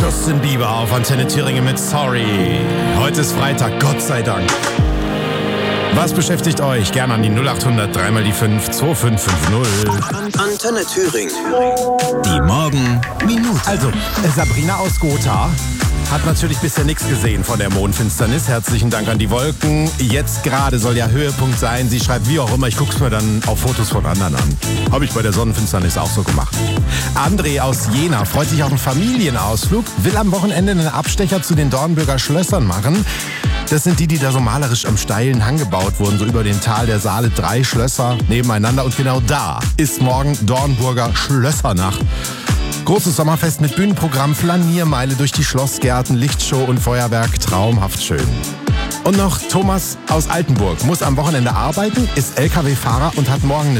Justin Bieber auf Antenne Thüringen mit Sorry. Heute ist Freitag, Gott sei Dank. Was beschäftigt euch? Gerne an die 0800 3 mal die 5 2550. Antenne Thüringen. Die Morgenminute. Also, Sabrina aus Gotha hat natürlich bisher nichts gesehen von der Mondfinsternis. Herzlichen Dank an die Wolken. Jetzt gerade soll ja Höhepunkt sein. Sie schreibt wie auch immer, ich guck's mir dann auf Fotos von anderen an. Habe ich bei der Sonnenfinsternis auch so gemacht. André aus Jena freut sich auf einen Familienausflug, will am Wochenende einen Abstecher zu den Dornbürger Schlössern machen. Das sind die da so malerisch am steilen Hang gebaut wurden, so über den Tal der Saale. 3 Schlösser nebeneinander und genau da ist morgen Dornburger Schlössernacht. Großes Sommerfest mit Bühnenprogramm, Flaniermeile durch die Schlossgärten, Lichtshow und Feuerwerk, traumhaft schön. Und noch Thomas aus Altenburg muss am Wochenende arbeiten, ist LKW-Fahrer und hat morgen eine